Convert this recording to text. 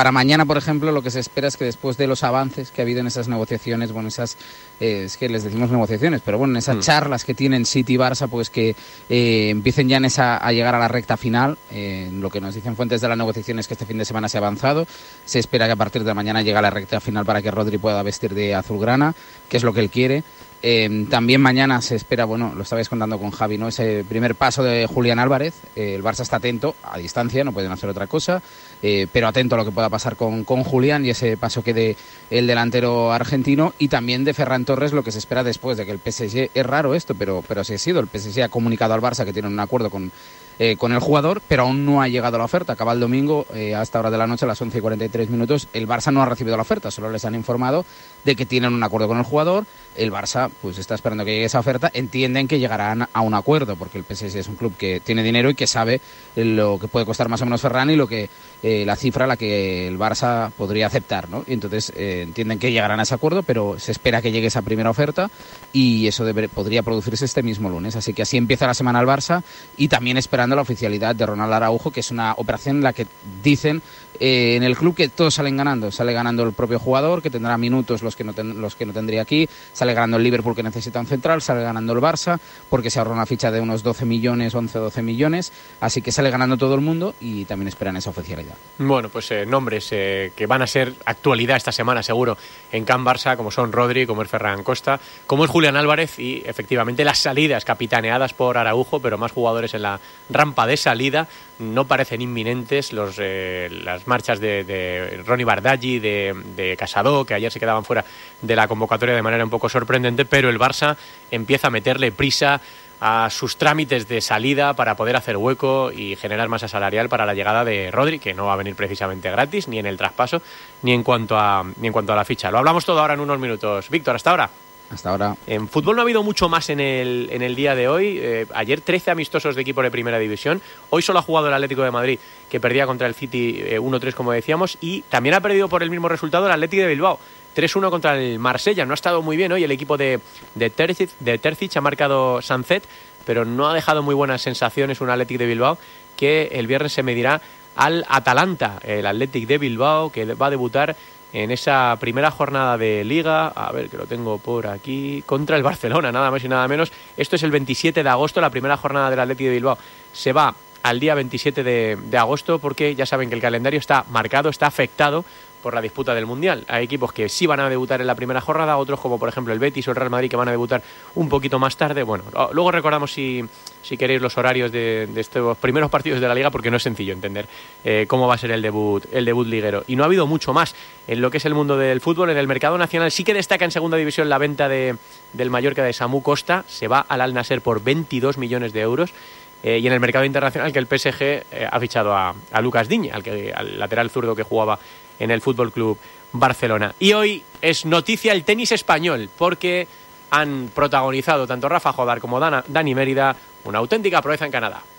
Para mañana, por ejemplo, lo que se espera es que después de los avances que ha habido en esas negociaciones, bueno, es que les decimos negociaciones, pero bueno, en esas charlas que tienen City y Barça, pues que empiecen ya a llegar a la recta final. Lo que nos dicen fuentes de la negociación es que este fin de semana se ha avanzado. Se espera que a partir de mañana llegue a la recta final para que Rodri pueda vestir de azulgrana, que es lo que él quiere. También mañana se espera, bueno, lo estabais contando con Javi, ¿no? Ese primer paso de Julián Álvarez. El Barça está atento, a distancia, no pueden hacer otra cosa, pero atento a lo que pueda pasar con Julián y ese paso que dé el delantero argentino. Y también de Ferran Torres, lo que se espera después de que el PSG, es raro esto, pero sí ha sido, el PSG ha comunicado al Barça que tienen un acuerdo con el jugador, pero aún no ha llegado la oferta. Acaba el domingo a esta hora de la noche, a las 11:43. El Barça no ha recibido la oferta, solo les han informado de que tienen un acuerdo con el jugador. El Barça pues está esperando que llegue esa oferta. Entienden que llegarán a un acuerdo, porque el PSG es un club que tiene dinero y que sabe lo que puede costar más o menos Ferran y lo que la cifra a la que el Barça podría aceptar, ¿no? Y entonces entienden que llegarán a ese acuerdo, pero se espera que llegue esa primera oferta y eso podría producirse este mismo lunes. Así que así empieza la semana el Barça, y también esperando la oficialidad de Ronald Araujo, que es una operación en la que dicen en el club que todos salen ganando. Sale ganando el propio jugador, que tendrá minutos los que no tendría aquí, sale ganando el Liverpool, que necesita un central, sale ganando el Barça porque se ahorra una ficha de unos 12 millones, 11-12 millones, así que sale ganando todo el mundo y también esperan esa oficialidad. Bueno, pues nombres que van a ser actualidad esta semana seguro en Can Barça, como son Rodri, como es Ferran Costa, como es Julián Álvarez, y efectivamente las salidas capitaneadas por Araujo, pero más jugadores en la rampa de salida. No parecen inminentes las marchas de Ronny Bardghji, de Casado, que ayer se quedaban fuera de la convocatoria de manera un poco sorprendente, pero el Barça empieza a meterle prisa a sus trámites de salida para poder hacer hueco y generar masa salarial para la llegada de Rodri, que no va a venir precisamente gratis, ni en el traspaso, ni en cuanto a la ficha. Lo hablamos todo ahora en unos minutos. Víctor, hasta ahora. Hasta ahora. En fútbol no ha habido mucho más en el día de hoy. Ayer 13 amistosos de equipo de primera división. Hoy solo ha jugado el Atlético de Madrid, que perdía contra el City 1-3, como decíamos, y también ha perdido por el mismo resultado el Atlético de Bilbao. 3-1 contra el Marsella. No ha estado muy bien hoy el equipo de Terzic. Ha marcado Sancet, pero no ha dejado muy buenas sensaciones un Athletic de Bilbao que el viernes se medirá al Atalanta. El Athletic de Bilbao, que va a debutar en esa primera jornada de Liga, a ver que lo tengo por aquí, contra el Barcelona, nada más y nada menos. Esto es el 27 de agosto, la primera jornada del Athletic de Bilbao se va al día 27 de agosto, porque ya saben que el calendario está marcado, está afectado por la disputa del Mundial. Hay equipos que sí van a debutar en la primera jornada, otros como por ejemplo el Betis o el Real Madrid, que van a debutar un poquito más tarde. Bueno, luego recordamos si queréis los horarios de estos primeros partidos de la Liga, porque no es sencillo entender cómo va a ser el debut liguero. Y no ha habido mucho más en lo que es el mundo del fútbol. En el mercado nacional sí que destaca en segunda división la venta del Mallorca de Samu Costa. Se va al Al Nassr por 22 millones de euros. Y en el mercado internacional, que el PSG ha fichado a Lucas Digne, al lateral zurdo que jugaba en el Fútbol Club Barcelona. Y hoy es noticia el tenis español, porque han protagonizado tanto Rafa Jodar como Dani Mérida una auténtica proeza en Canadá.